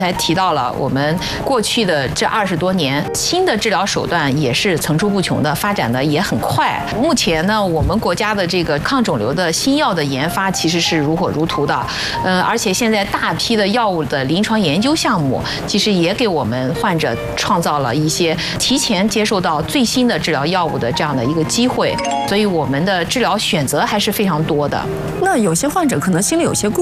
才提到了我们过去的这20多年，新的治疗手段也是层出不穷的，发展的也很快。目前呢，我们国家的这个抗肿瘤的新药的研发其实是如火如荼的，而且现在大批的药物的临床研究项目，其实也给我们患者创造了一些提前接受到最新的治疗药物的这样的一个机会，所以我们的治疗选择还是非常多的。 那有些患者可能心里有些